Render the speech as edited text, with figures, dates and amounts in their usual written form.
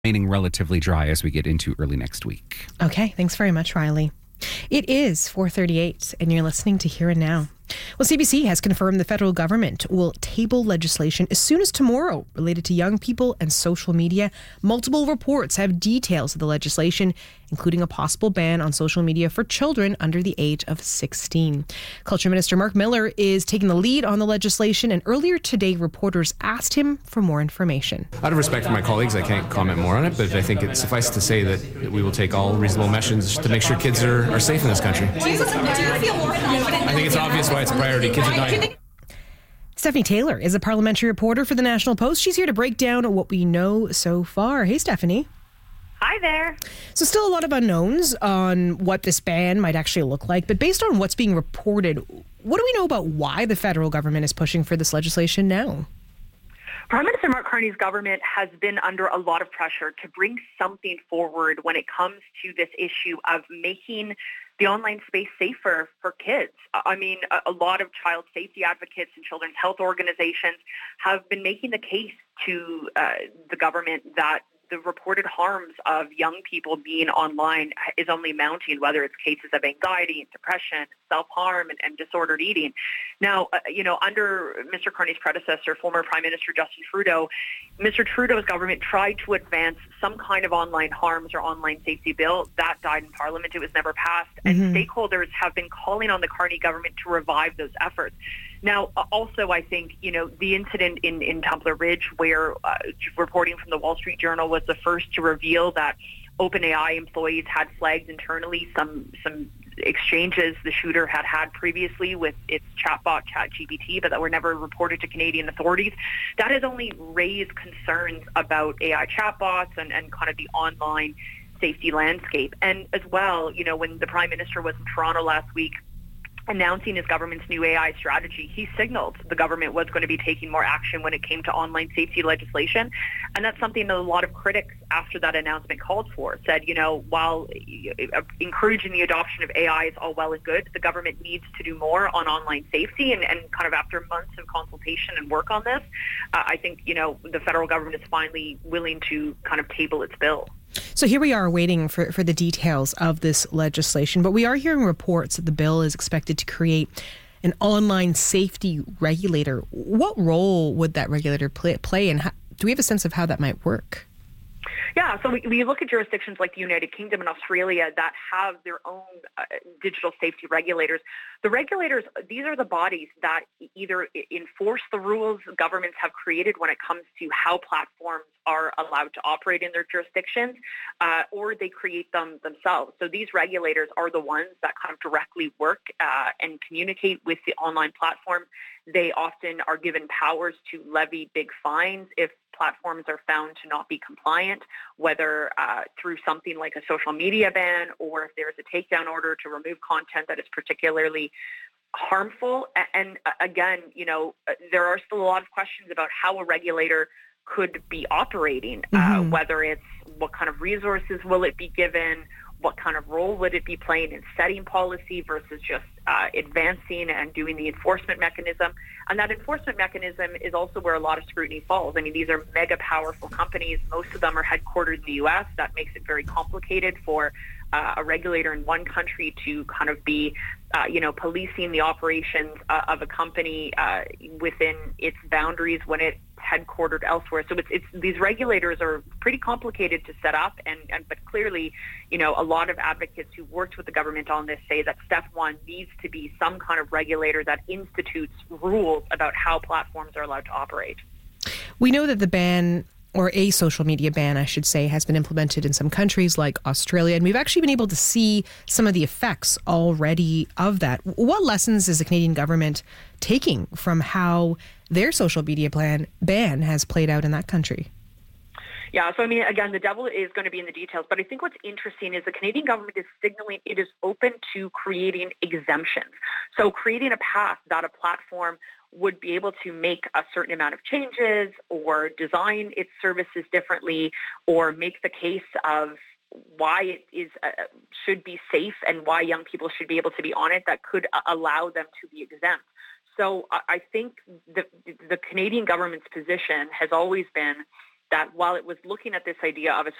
remaining relatively dry as we get into early next week. Okay, thanks very much, Riley. It is 4:38, and you're listening to Here and Now. Well, CBC has confirmed the federal government will table legislation as soon as tomorrow related to young people and social media. Multiple reports have details of the legislation, including a possible ban on social media for children under the age of 16. Culture Minister Mark Miller is taking the lead on the legislation, and earlier today, reporters asked him for more information. Out of respect for my colleagues, I can't comment more on it, but I think it suffices to say that we will take all reasonable measures to make sure kids are safe in this country. Do you feel more confident? I think it's obvious why it's a priority. Kids are dying. Stephanie Taylor is a parliamentary reporter for the National Post. She's here to break down what we know so far. Hey, Stephanie. Hi there. So still a lot of unknowns on what this ban might actually look like, but based on what's being reported, what do we know about why the federal government is pushing for this legislation now? Prime Minister Mark Carney's government has been under a lot of pressure to bring something forward when it comes to this issue of making the online space safer for kids. I mean, a lot of child safety advocates and children's health organizations have been making the case to the government that the reported harms of young people being online is only mounting, whether it's cases of anxiety and depression, self-harm, and disordered eating. Now, under Mr. Carney's predecessor, former Prime Minister Justin Trudeau, Mr. Trudeau's government tried to advance some kind of online harms or online safety bill. That died in Parliament. It was never passed. And stakeholders have been calling on the Carney government to revive those efforts. Now, also, I think, the incident in Templar Ridge where reporting from the Wall Street Journal was the first to reveal that OpenAI employees had flagged internally some exchanges the shooter had previously with its chatbot ChatGPT, but that were never reported to Canadian authorities. That has only raised concerns about AI chatbots and kind of the online safety landscape. And as well, when the Prime Minister was in Toronto last week, announcing his government's new AI strategy, he signaled the government was going to be taking more action when it came to online safety legislation. And that's something that a lot of critics after that announcement called for, said, while encouraging the adoption of AI is all well and good, the government needs to do more on online safety. And kind of after months of consultation and work on this, I think, the federal government is finally willing to kind of table its bill. So here we are waiting for the details of this legislation, but we are hearing reports that the bill is expected to create an online safety regulator. What role would that regulator play, and do we have a sense of how that might work? Yeah, so we look at jurisdictions like the United Kingdom and Australia that have their own digital safety regulators. The regulators, these are the bodies that either enforce the rules governments have created when it comes to how platforms are allowed to operate in their jurisdictions, or they create them themselves. So these regulators are the ones that kind of directly work and communicate with the online platforms. They often are given powers to levy big fines if platforms are found to not be compliant, whether through something like a social media ban or if there's a takedown order to remove content that is particularly harmful. And again, there are still a lot of questions about how a regulator could be operating, whether it's what kind of resources will it be given, what kind of role would it be playing in setting policy versus just advancing and doing the enforcement mechanism. And that enforcement mechanism is also where a lot of scrutiny falls. I mean, these are mega powerful companies. Most of them are headquartered in the U.S. That makes it very complicated for a regulator in one country to kind of be, policing the operations of a company within its boundaries when it's headquartered elsewhere. So it's these regulators are pretty complicated to set up, but clearly, a lot of advocates who worked with the government on this say that step one needs to be some kind of regulator that institutes rules about how platforms are allowed to operate. We know that the ban, or a social media ban, I should say, has been implemented in some countries like Australia, and we've actually been able to see some of the effects already of that. What lessons is the Canadian government taking from how their social media ban has played out in that country? Yeah, so I mean, again, the devil is going to be in the details, but I think what's interesting is the Canadian government is signaling it is open to creating exemptions. So creating a path that a platform would be able to make a certain amount of changes or design its services differently or make the case of why it is should be safe and why young people should be able to be on it that could allow them to be exempt. So I think the Canadian government's position has always been that while it was looking at this idea of a